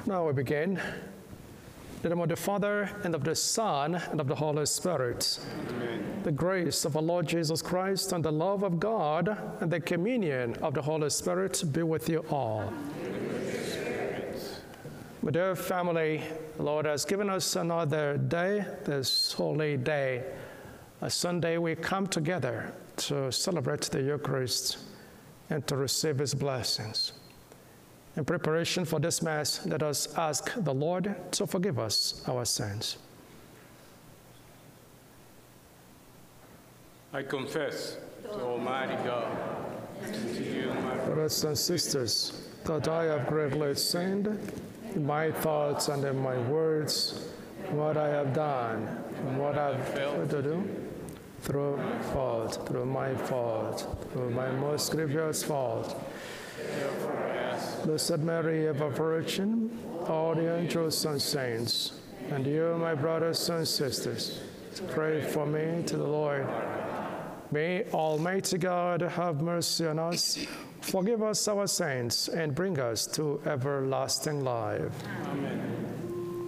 Now we begin. In the name of the Father, and of the Son, and of the Holy Spirit. Amen. The grace of our Lord Jesus Christ, and the love of God, and the communion of the Holy Spirit be with you all. My dear family, the Lord has given us another day, this holy day. A Sunday we come together to celebrate the Eucharist and to receive His blessings. In preparation for this Mass, let us ask the Lord to forgive us our sins. I confess to Almighty God and to you, my brothers and sisters, that I have gravely sinned in my thoughts and in my words, what I have done and what I have failed to do, through my fault, through my most grievous fault. Blessed Mary, ever Virgin, all the angels and saints, and you, my brothers and sisters, pray for me to the Lord. May Almighty God have mercy on us, forgive us our sins, and bring us to everlasting life. Amen.